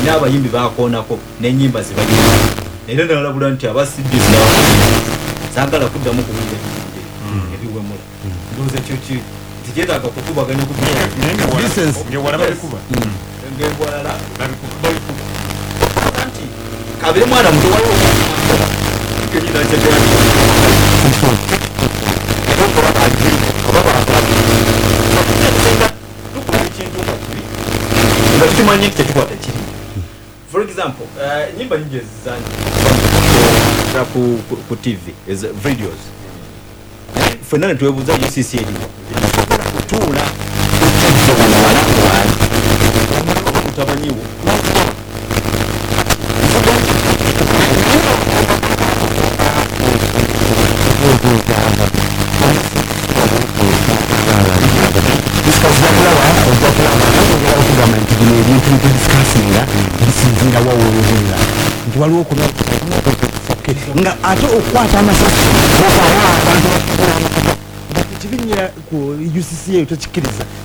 balina abayimbi bakoonako n'ennyimba zibayimba era nalabula nti abasidisa saagala kuddamu kuwulira ebiwemula ndowooza ekyo tikyetaaga kukubaganya ng'embwalala nti kabire mwana muto waliwo nga tukimanyi nti tetukwata kiri. For example, nyimba nyingi ezizanira ku TV videos ffenna ne twebuuza UCC eriwo kutuula utamanyiwo nti waliwo nga ate okukwata amasasi nga tekirinnya ku UCC eyo tekikiriza